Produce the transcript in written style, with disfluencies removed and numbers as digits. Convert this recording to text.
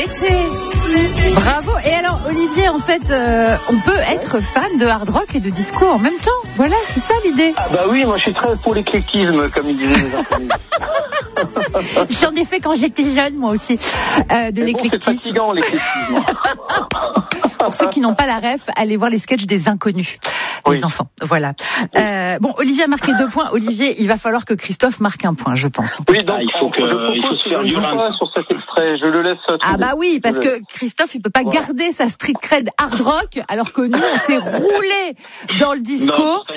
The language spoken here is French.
l'été. Bravo. Et alors, Olivier, en fait, on peut être fan de hard rock et de disco en même temps. Voilà, c'est ça l'idée. Ah bah oui, moi je suis très pour l'éclectisme, comme ils disaient les inconnus. J'en ai fait quand j'étais jeune, moi aussi, de l'éclectisme. C'est fatigant, l'éclectisme. Pour ceux qui n'ont pas la ref, allez voir les sketchs des inconnus, les enfants. Voilà. Bon, Olivier a marqué 2 points. Olivier, il va falloir que Christophe marque un point, je pense. Oui, donc il faut se faire violence sur cet extrait. Je le laisse. Ah bah oui, parce que Christophe, il peut pas garder sa street cred hard rock, alors que nous, on s'est roulé dans le disco.